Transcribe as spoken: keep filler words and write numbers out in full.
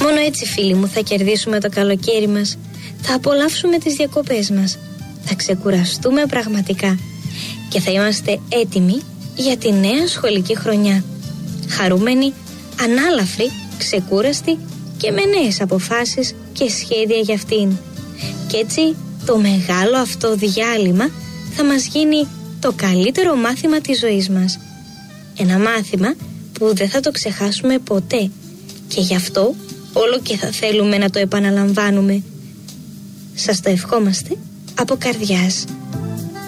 Μόνο έτσι, φίλοι μου, θα κερδίσουμε το καλοκαίρι μας. Θα απολαύσουμε τις διακοπές μας. Θα ξεκουραστούμε πραγματικά. Και θα είμαστε έτοιμοι για τη νέα σχολική χρονιά. Χαρούμενοι, ανάλαφροι, ξεκούραστοι και με νέες αποφάσεις και σχέδια για αυτήν. Κι έτσι το μεγάλο αυτό διάλειμμα θα μας γίνει το καλύτερο μάθημα της ζωής μας. Ένα μάθημα που δεν θα το ξεχάσουμε ποτέ και γι' αυτό όλο και θα θέλουμε να το επαναλαμβάνουμε. Σας το ευχόμαστε από καρδιάς.